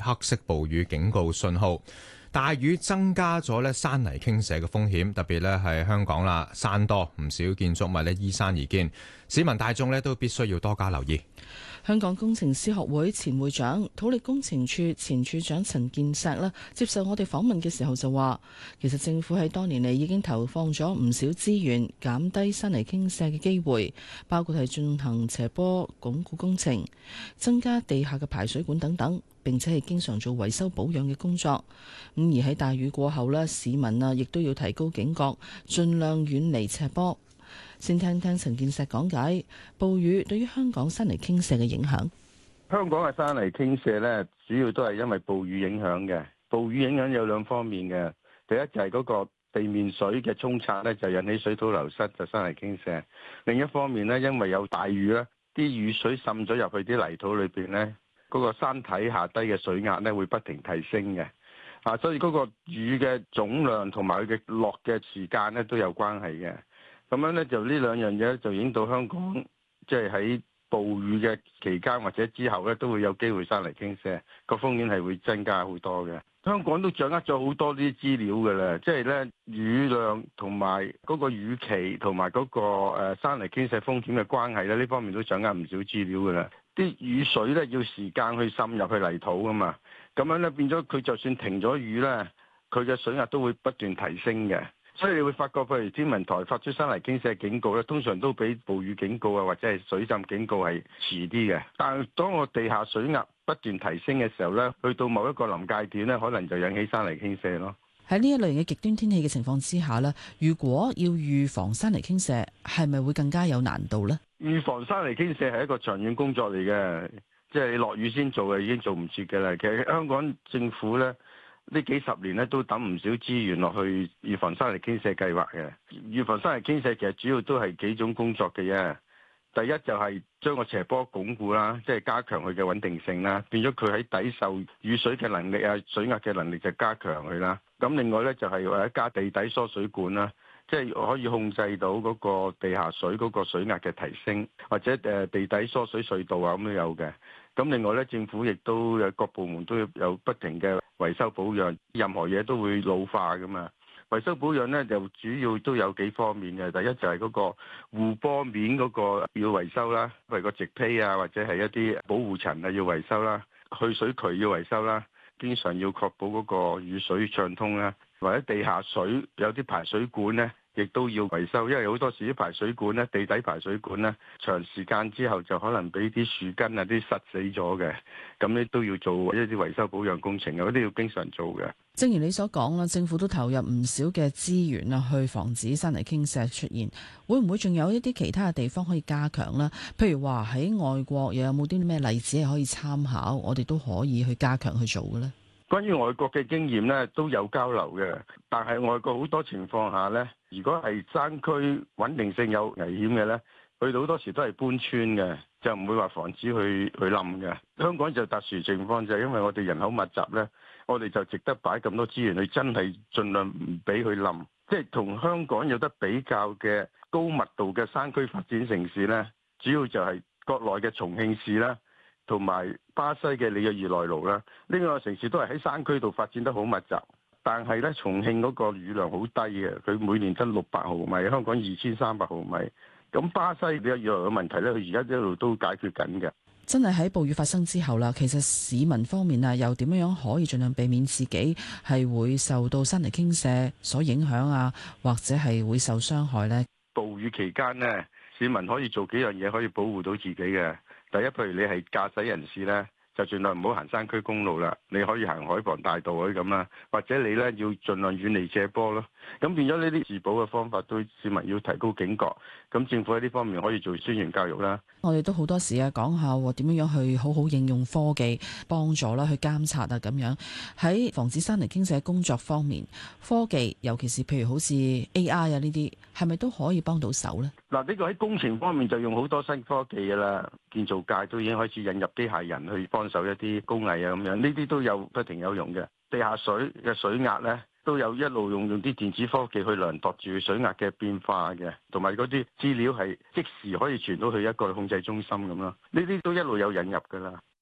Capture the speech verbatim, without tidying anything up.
黑色暴雨警告信號。大雨增加咗咧山泥傾瀉嘅風險，特別咧係香港啦，山多，唔少建築物咧依山而建，市民大眾咧都必須要多加留意。 香港工程師學會前會長、土力工程處前處長陳健碩啦，接受我哋訪問嘅時候就話，其實政府喺多年嚟已經投放咗唔少資源，減低山泥傾瀉嘅機會，包括係進行斜坡鞏固工程、增加地下嘅排水管等等，並且係經常做維修保養嘅工作。咁而喺大雨過後咧，市民啊亦都要提高警覺，盡量遠離斜坡。先聽聽陳健碩講解暴雨對於香港山泥傾瀉嘅影響。 香港嘅山泥傾瀉咧，主要都係因為暴雨影響嘅。暴雨影響有兩方面嘅，第一就係嗰個地面水嘅沖刷咧，就引起水土流失，就山泥傾瀉。另一方面咧，因為有大雨咧，啲雨水滲咗入去啲泥土裏邊咧，嗰個山體下低嘅水壓咧會不停提升嘅。啊，所以嗰個雨嘅總量同埋佢嘅落嘅時間咧都有關係嘅。咁樣咧就呢兩樣嘢就影到香港，即係喺暴雨嘅期間或者之後咧，都會有機會山泥傾瀉，個風險係會增加好多嘅。香港都掌握咗好多啲資料㗎啦，即係咧雨量同埋嗰個雨期同埋嗰個誒山泥傾瀉風險嘅關係咧，呢方面都掌握唔少資料㗎啦。啲雨水咧要時間去滲入去泥土㗎嘛，咁樣咧變咗佢就算停咗雨咧，佢嘅水壓都會不斷提升嘅。所以你會發覺，譬如天文台發出山泥傾瀉警告咧，通常都比暴雨警告啊或者係水浸警告係遲啲嘅。但係當個地下水壓不斷提升嘅時候咧，去到某一個臨界點咧，可能就引起山泥傾瀉咯。 喺呢一類型嘅極端天氣嘅情況之下咧，如果要預防山泥傾瀉，係咪會更加有難度咧？ 預防山泥傾瀉係一個長遠工作嚟嘅，即係你落雨先做嘅已經做唔切嘅啦。其實香港政府咧，呢幾十年咧都抌唔少資源落去預防山泥傾瀉計劃嘅。預防山泥傾瀉其實主要都係幾種工作嘅啫。第一就係將個斜坡鞏固啦，即係加強佢嘅穩定性啦，變咗佢喺抵受雨水嘅能力啊、水壓嘅能力就加強佢啦。咁另外咧就係或者加地底疏水管啦，即係可以控制到嗰個地下水嗰個水壓嘅提升，或者誒地底疏水隧道啊咁都有嘅。咁另外咧，政府亦都有各部門都有不停嘅維修保養，任何嘢都會老化噶嘛。維修保養咧就主要都有幾方面嘅，第一就係嗰個護坡面嗰個要維修啦，譬如個植坯啊，或者係一啲保護層啊要維修啦，去水渠要維修啦，經常要確保嗰個雨水暢通啦，或者地下水有啲排水管咧，亦都要維修，因為好多時啲排水管咧，地底排水管咧，長時間之後就可能俾啲樹根啊啲塞死咗嘅，咁咧都要做一啲維修保養工程嘅，嗰啲要經常做嘅。 正如你所講啦，政府都投入唔少嘅資源啊，去防止山泥傾瀉出現。會唔會仲有一啲其他嘅地方可以加強呢？譬如話喺外國又有冇啲咩例子係可以參考，我哋都可以去加強去做嘅呢？ 關於外國嘅經驗咧，都有交流嘅，但係外國好多情況下咧，如果係山區穩定性有危險嘅咧，佢哋好多時都係搬村嘅，就唔會話防止去去冧嘅。香港就特殊情況，就係因為我哋人口密集咧，我哋就值得擺咁多資源去真係盡量唔俾佢冧。即係同香港有得比較嘅高密度嘅山區發展城市咧，主要就係國內嘅重慶市啦，同埋巴西嘅里約熱內盧啦，呢兩個城市都係喺山區度發展得好密集，但係咧重慶嗰個雨量好低嘅，佢每年得六百毫米，香港二千三百毫米。咁巴西里約熱內盧嘅問題咧，佢而家一路都解決緊嘅。 真係喺暴雨發生之後啦，其實市民方面啊，又點樣樣可以盡量避免自己係會受到山泥傾瀉所影響啊，或者係會受傷害呢？ 暴雨期間呢，市民可以做幾樣嘢可以保護到自己嘅。第一，譬如你係駕駛人士咧，就盡量唔好行山區公路啦，你可以行海傍大道嗰啲咁啦，或者你咧要盡量遠離斜坡咯。咁變咗呢啲自保嘅方法，對市民要提高警覺。咁政府喺呢方面可以做宣傳教育啦。 我哋都好多時啊，講下點樣樣去好好應用科技幫助啦，去監察啊咁樣。喺防止山泥傾瀉工作方面，科技尤其是譬如好似 A I 啊呢啲，係咪都可以幫到手呢？ 嗱，呢個喺工程方面就用好多新科技㗎啦。建造界都已經開始引入機械人去幫手一啲工藝啊咁樣，呢啲都有不停有用嘅。地下水嘅水壓呢，都有一路用用啲電子科技去量度住水壓嘅變化嘅，同埋嗰啲資料係即時可以傳到去一個控制中心咁咯。呢啲都一路有引入㗎啦。